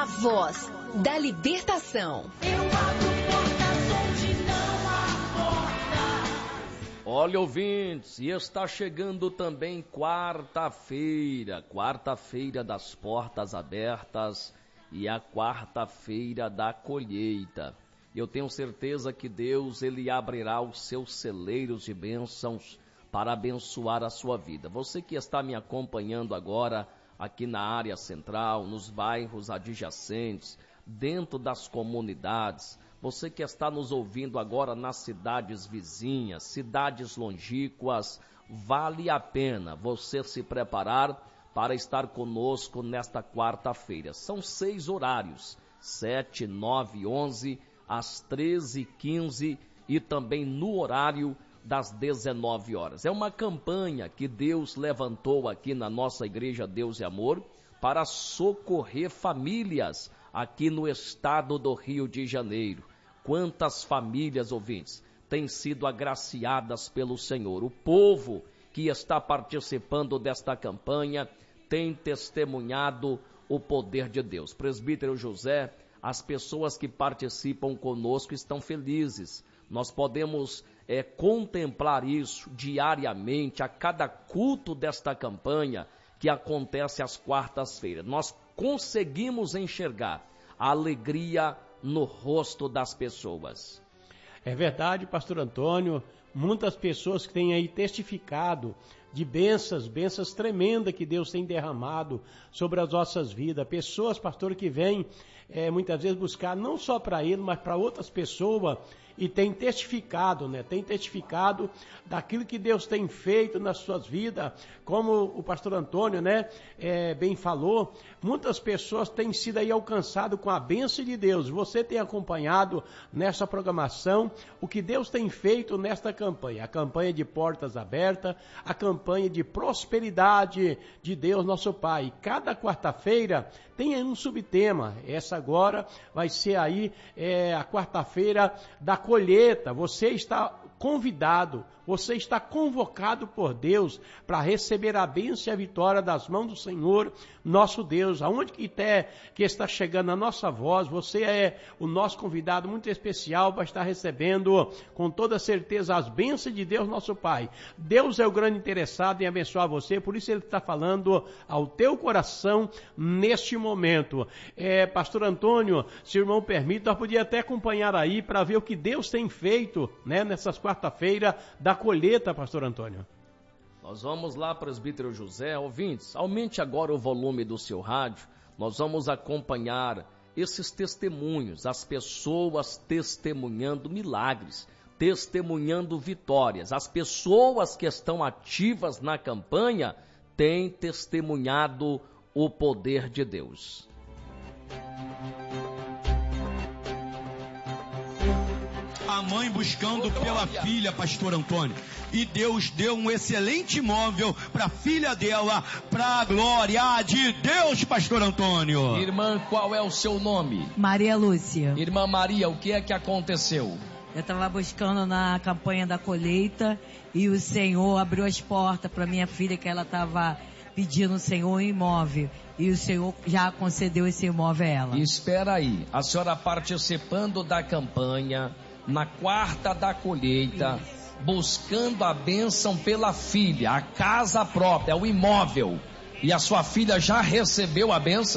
A voz da libertação. Eu abro portas onde não há porta. Olha, ouvintes, e está chegando também quarta-feira das portas abertas e a quarta-feira da colheita. Eu tenho certeza que Deus, Ele abrirá os seus celeiros de bênçãos para abençoar a sua vida. Você que está me acompanhando agora aqui na área central, nos bairros adjacentes, dentro das comunidades, você que está nos ouvindo agora nas cidades vizinhas, cidades longínquas, vale a pena você se preparar para estar conosco nesta quarta-feira. São 6 horários, 7, 9, 11, às 13h15 e também no horário das 19 horas. É uma campanha que Deus levantou aqui na nossa igreja Deus e Amor para socorrer famílias aqui no estado do Rio de Janeiro. Quantas famílias, ouvintes, têm sido agraciadas pelo Senhor. O povo que está participando desta campanha tem testemunhado o poder de Deus. Presbítero José, as pessoas que participam conosco estão felizes. Nós podemos contemplar isso diariamente, a cada culto desta campanha que acontece às quartas-feiras. Nós conseguimos enxergar a alegria no rosto das pessoas. É verdade, pastor Antônio, muitas pessoas que têm aí testificado de bênçãos tremendas que Deus tem derramado sobre as nossas vidas. Pessoas, pastor, que vêm muitas vezes buscar não só para ele, mas para outras pessoas e tem testificado, Tem testificado daquilo que Deus tem feito nas suas vidas, como o pastor Antônio, bem falou, muitas pessoas têm sido aí alcançadas com a bênção de Deus. Você tem acompanhado nessa programação o que Deus tem feito nesta campanha, a campanha de portas abertas, a campanha de prosperidade de Deus, nosso Pai. Cada quarta-feira tem aí um subtema. Essa agora vai ser aí a quarta-feira da colheita. Você está convidado, você está convocado por Deus para receber a bênção e a vitória das mãos do Senhor, nosso Deus. Aonde que está chegando a nossa voz, você é o nosso convidado muito especial para estar recebendo com toda certeza as bênçãos de Deus, nosso Pai. Deus é o grande interessado em abençoar você, por isso Ele está falando ao teu coração neste momento. Pastor Antônio, se o irmão permite, nós podíamos até acompanhar aí para ver o que Deus tem feito, nessas quarta-feira da colheita, pastor Antônio. Nós vamos lá, presbítero José. Ouvintes, aumente agora o volume do seu rádio. Nós vamos acompanhar esses testemunhos, as pessoas testemunhando milagres, testemunhando vitórias. As pessoas que estão ativas na campanha têm testemunhado o poder de Deus. A mãe buscando pela filha, pastor Antônio, e Deus deu um excelente imóvel para a filha dela, para a glória de Deus, pastor Antônio. Irmã, qual é o seu nome? Maria Lúcia. Irmã Maria, o que é que aconteceu? Eu estava buscando na campanha da colheita e o Senhor abriu as portas para minha filha, que ela estava pedindo ao Senhor um imóvel, e o Senhor já concedeu esse imóvel a ela. Espera aí, a senhora participando da campanha na quarta da colheita, buscando a bênção pela filha, a casa própria, o imóvel, e a sua filha já recebeu a bênção?